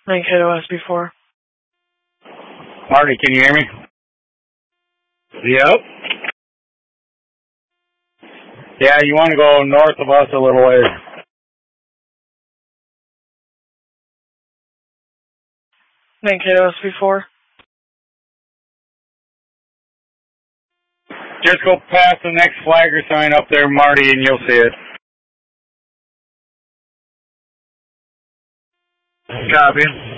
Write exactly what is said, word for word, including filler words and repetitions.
nine K O S B four. Marty, can you hear me? Yep. Yeah, you want to go north of us a little ways. nine K O S B four. Just go past the next flagger sign up there, Marty, and you'll see it. Copy.